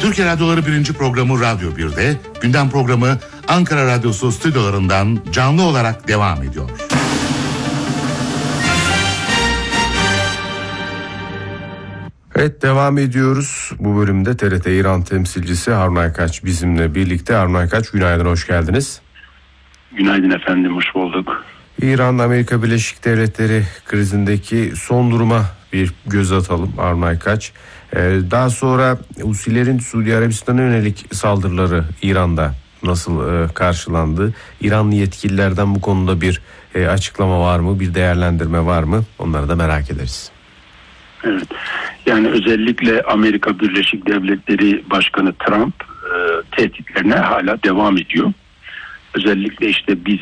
Türkiye Radyoları 1. programı Radyo 1'de, gündem programı Ankara Radyosu stüdyolarından canlı olarak devam ediyor. Evet, devam ediyoruz. Bu bölümde TRT İran temsilcisi Harun Aykaç bizimle birlikte. Harun Aykaç, günaydın, hoş geldiniz. Günaydın efendim, hoş bulduk. İran-Amerika Birleşik Devletleri krizindeki son duruma bir göz atalım Harun Aykaç. Daha sonra Husilerin Suudi Arabistan'a yönelik saldırıları İran'da nasıl karşılandı? İranlı yetkililerden bu konuda bir açıklama var mı? Bir değerlendirme var mı? Onları da merak ederiz. Evet. Yani özellikle Amerika Birleşik Devletleri Başkanı Trump tehditlerine hala devam ediyor. Özellikle işte biz